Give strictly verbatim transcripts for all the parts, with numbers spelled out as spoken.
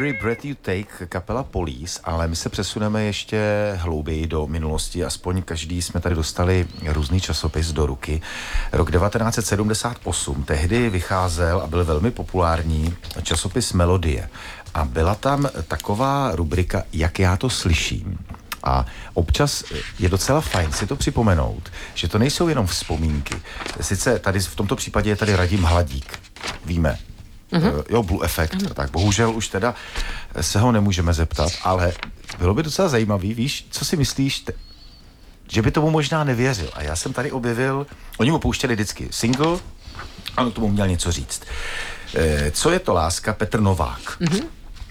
Every Breath You Take, kapela Police, ale my se přesuneme ještě hlouběji do minulosti, aspoň každý jsme tady dostali různý časopis do ruky. Rok devatenáct set sedmdesát osm, tehdy vycházel a byl velmi populární časopis Melodie a byla tam taková rubrika Jak já to slyším. A občas je docela fajn si to připomenout, že to nejsou jenom vzpomínky. Sice tady v tomto případě je tady Radim Hladík, víme, mm-hmm. jo, Blue Effect, mm-hmm. tak bohužel už teda se ho nemůžeme zeptat, ale bylo by docela zajímavý, víš, co si myslíš, te, že by tomu možná nevěřil. A já jsem tady objevil, oni mu pouštěli vždycky single, a on tomu měl něco říct. E, co je to láska? Petr Novák. Mm-hmm.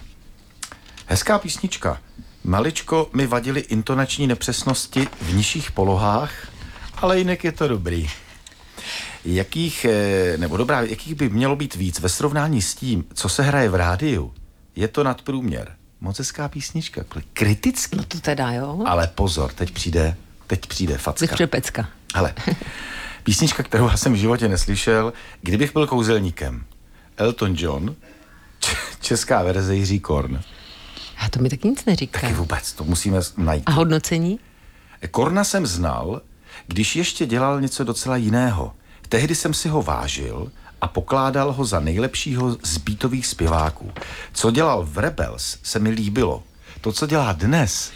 Hezká písnička. Maličko mi vadily intonační nepřesnosti v nižších polohách, ale jinak je to dobrý. Jakých, nebo dobrá, jakých by mělo být víc ve srovnání s tím, co se hraje v rádiu, je to nadprůměr. Moc hezká písnička, kritický. No to teda, jo. Ale pozor, teď přijde, teď přijde facka. Vychřepecka. Hele, písnička, kterou já jsem v životě neslyšel, kdybych byl kouzelníkem. Elton John, česká verze Jiří Korn. A to mi taky nic neříká. Taky vůbec, to musíme najít. A hodnocení? Korna jsem znal, když ještě dělal něco docela jiného. Tehdy jsem si ho vážil a pokládal ho za nejlepšího z beatových zpěváků. Co dělal v Rebels, se mi líbilo. To, co dělá dnes,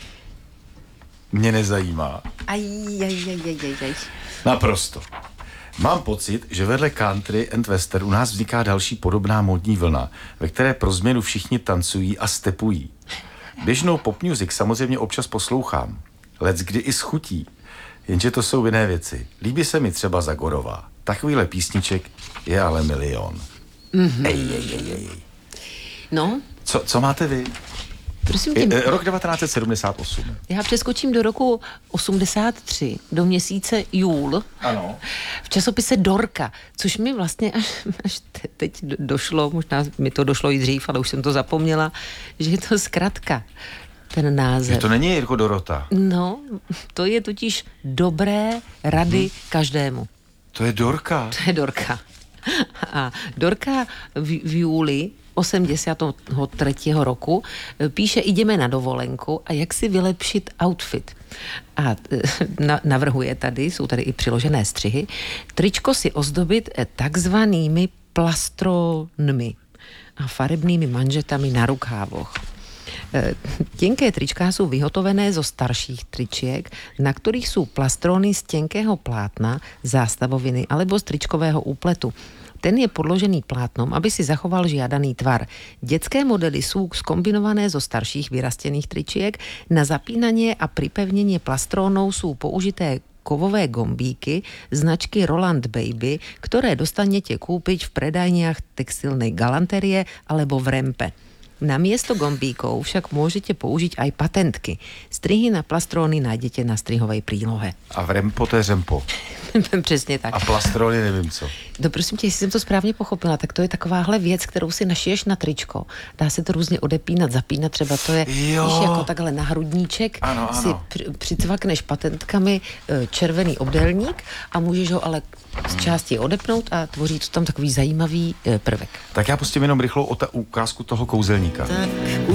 mě nezajímá. Aj, aj, aj, aj, aj, aj. Naprosto. Mám pocit, že vedle country and western u nás vzniká další podobná módní vlna, ve které pro změnu všichni tancují a stepují. Běžnou pop music samozřejmě občas poslouchám. Leckdy i s chutí. Jenže to jsou jiné věci. Líbí se mi třeba Zagorová. Takovýhle písniček je ale milion. Mm-hmm. Ej, ej, ej, ej. No? Co, co máte vy? Prosím tě. Je, rok devatenáct set sedmdesát osm. Já přeskočím do roku osmdesát tři, do měsíce júl. Ano. V časopise Dorka, což mi vlastně až, až teď došlo, možná mi to došlo i dřív, ale už jsem to zapomněla, že je to zkratka, ten název. Že to není Jirko Dorota. No, to je totiž dobré rady hmm. každému. To je Dorka. To je Dorka. A Dorka v, v júli osmdesátého třetího roku píše Jdeme na dovolenku a jak si vylepšit outfit. A na, navrhuje tady, jsou tady i přiložené střihy, tričko si ozdobit takzvanými plastronmi a farebnými manžetami na rukávoch. Tenké trička jsou vyhotovené zo starších tričiek, na kterých jsou plastrony z tenkého plátna, zástavoviny alebo z tričkového úpletu. Ten je podložený plátnom, aby si zachoval žiadaný tvar. Dětské modely jsou zkombinované zo starších vyrastěných tričiek. Na zapínanie a pripevnenie plastrónov sú použité kovové gombíky značky Roland Baby, ktoré dostanete kúpiť v predajniach textilnej galanterie alebo v Rempe. Na miesto gombíkov však môžete použiť aj patentky. Strihy na plastróny nájdete na strihovej prílohe. A v Rempo to je Rempo. Přesně tak. A plastrony nevím co. No prosím tě, jestli jsem to správně pochopila, tak to je takováhle věc, kterou si našiješ na tričko. Dá se to různě odepínat, zapínat, třeba to je, víš, jako takhle na hrudníček, ano, ano. si při, přicvakneš patentkami červený obdélník a můžeš ho ale z části odepnout a tvoří to tam takový zajímavý prvek. Tak já pustím jenom rychlou ota- ukázku toho kouzelníka. Tak